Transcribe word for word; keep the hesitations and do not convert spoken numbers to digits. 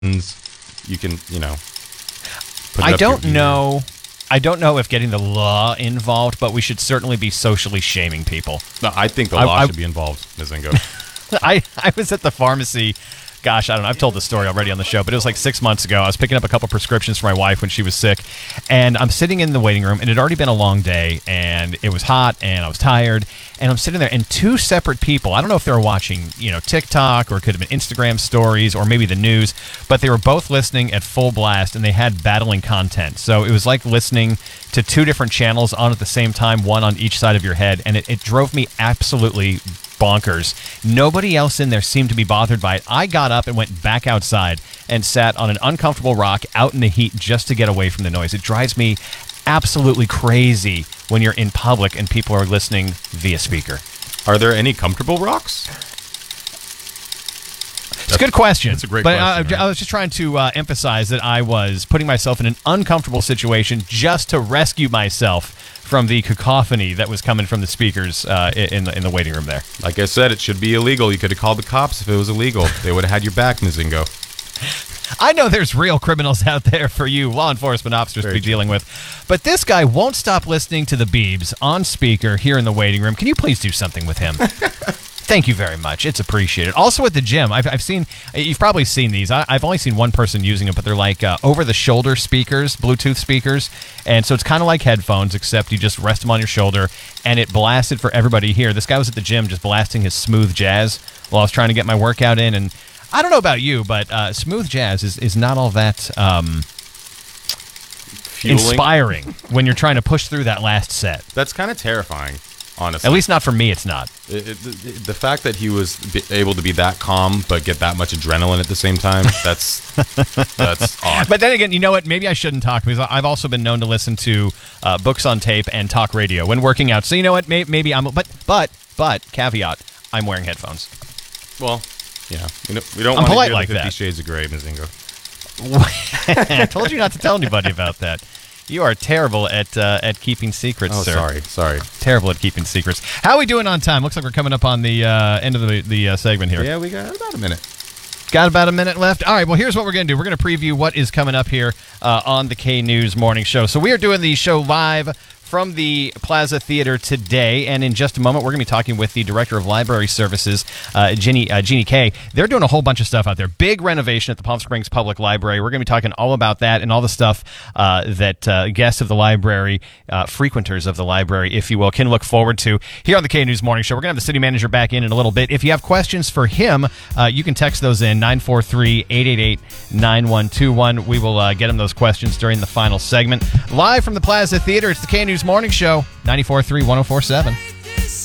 You can, you know. Put it I up don't your ear. know. I don't know if getting the law involved, but we should certainly be socially shaming people. No, I think the I- law I- should be involved, Mizingo. I, I was at the pharmacy. Gosh, I don't know. I've told the story already on the show, but it was like six months ago. I was picking up a couple prescriptions for my wife when she was sick, and I'm sitting in the waiting room, and it had already been a long day, and it was hot, and I was tired, and I'm sitting there, and two separate people, I don't know if they were watching, you know, TikTok, or it could have been Instagram stories, or maybe the news, but they were both listening at full blast, and they had battling content. So it was like listening to two different channels on at the same time, one on each side of your head, and it, it drove me absolutely bonkers. Nobody else in there seemed to be bothered by it. I got up and went back outside and sat on an uncomfortable rock out in the heat just to get away from the noise. It drives me absolutely crazy when you're in public and people are listening via speaker. Are there any comfortable rocks? It's a good question. That's a great but question, I, right? I was just trying to uh, emphasize that I was putting myself in an uncomfortable situation just to rescue myself from the cacophony that was coming from the speakers uh, in, the, in the waiting room there. Like I said, it should be illegal. You could have called the cops if it was illegal. They would have had your back, Mizingo. I know there's real criminals out there for you law enforcement officers Very to be dealing with, but this guy won't stop listening to the Beebs on speaker here in the waiting room. Can you please do something with him? Thank you very much. It's appreciated. Also at the gym, I've, I've seen, you've probably seen these. I, I've only seen one person using them, but they're like uh, over-the-shoulder speakers, Bluetooth speakers. And so it's kind of like headphones, except you just rest them on your shoulder, and it blasted for everybody here. This guy was at the gym just blasting his smooth jazz while I was trying to get my workout in. And I don't know about you, but uh, smooth jazz is, is not all that um, inspiring when you're trying to push through that last set. That's kind of terrifying, honestly. At least not for me, it's not. It, it, the, the fact that he was be able to be that calm but get that much adrenaline at the same time, that's that's odd. But then again, you know what? Maybe I shouldn't talk because I've also been known to listen to uh, books on tape and talk radio when working out. So you know what? Maybe, maybe I'm. But but but caveat: I'm wearing headphones. Well, yeah, we don't, we don't I'm want to polite hear like the Fifty that. Shades of Grey, Mizingo. I told you not to tell anybody about that. You are terrible at uh, at keeping secrets, Oh, sir. sorry, sorry. Terrible at keeping secrets. How are we doing on time? Looks like we're coming up on the uh, end of the, the uh, segment here. Yeah, we got about a minute. Got about a minute left. All right, well, here's what we're going to do. We're going to preview what is coming up here uh, on the K News Morning Show. So we are doing the show live from the Plaza Theater today, and in just a moment, we're going to be talking with the Director of Library Services, uh, Jeannie, uh, Jeannie Kay. They're doing a whole bunch of stuff out there. Big renovation at the Palm Springs Public Library. We're going to be talking all about that and all the stuff uh, that uh, guests of the library, uh, frequenters of the library, if you will, can look forward to here on the K News Morning Show. We're going to have the city manager back in in a little bit. If you have questions for him, uh, you can text those in, nine four three, eight eight eight, nine one two one. We will uh, get him those questions during the final segment. Live from the Plaza Theater, it's the K News Morning Show, ninety-four point three, one oh four point seven.